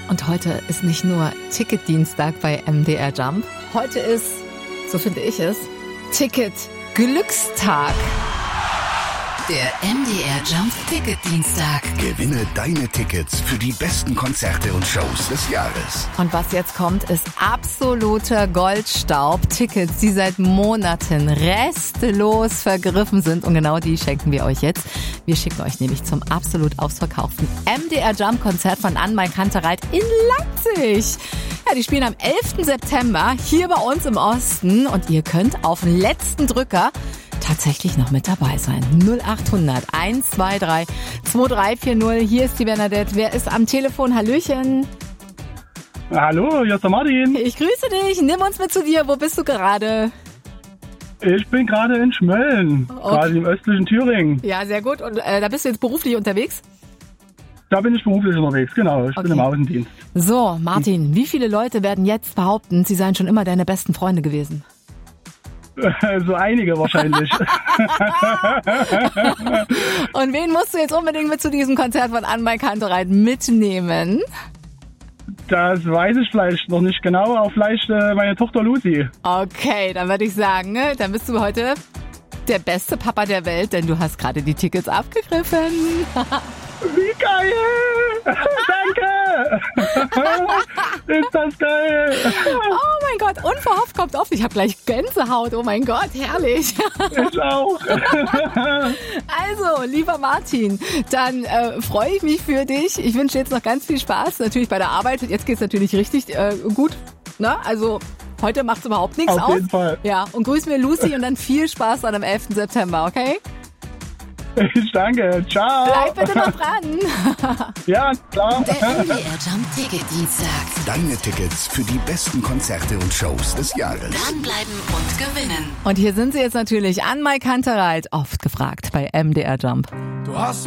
Und heute ist nicht nur Ticketdienstag bei MDR Jump. Heute ist, so finde ich es, Ticket-Glückstag. Der MDR Jump Ticketdienstag. Gewinne deine Tickets für die besten Konzerte und Shows des Jahres. Und was jetzt kommt, ist absoluter Goldstaub. Tickets, die seit Monaten restlos vergriffen sind. Und genau die schenken wir euch jetzt. Wir schicken euch nämlich zum absolut ausverkauften MDR Jump Konzert von Ann-Mai Kantereit in Leipzig. Ja, die spielen am 11. September hier bei uns im Osten. Und ihr könnt auf den letzten Drücker tatsächlich noch mit dabei sein. 0800 123 2340. Hier ist die Bernadette. Wer ist am Telefon? Hallöchen. Hallo, hier ist der Martin. Ich grüße dich. Nimm uns mit zu dir. Wo bist du gerade? Ich bin gerade in Schmölln, quasi im östlichen Thüringen. Ja, sehr gut. Und da bist du jetzt beruflich unterwegs? Da bin ich beruflich unterwegs, genau. Ich bin im Außendienst. So, Martin, wie viele Leute werden jetzt behaupten, sie seien schon immer deine besten Freunde gewesen? So einige wahrscheinlich. Und wen musst du jetzt unbedingt mit zu diesem Konzert von Ann-Mai Kantereit mitnehmen? Das weiß ich vielleicht noch nicht genau, aber vielleicht meine Tochter Lucy. Okay, dann würde ich sagen, dann bist du heute der beste Papa der Welt, denn du hast gerade die Tickets abgegriffen. Wie geil! Danke! Ist das geil! Oh mein Gott, unverhofft kommt oft. Ich habe gleich Gänsehaut. Oh mein Gott, herrlich. Ich auch. Also, lieber Martin, dann freue ich mich für dich. Ich wünsche jetzt noch ganz viel Spaß, natürlich bei der Arbeit. Jetzt geht's natürlich richtig gut. Ne? Also, heute macht's überhaupt nichts aus. Auf jeden Fall. Ja, und grüß mir Lucy und dann viel Spaß dann am 11. September, okay? Ich danke. Ciao. Bleib bitte noch dran. Ja, klar. Der MDR Jump Ticketdienstag. Deine Tickets für die besten Konzerte und Shows des Jahres. Dranbleiben und gewinnen. Und hier sind sie jetzt natürlich, Ann-Mai Kantereit, oft gefragt bei MDR Jump. Du hast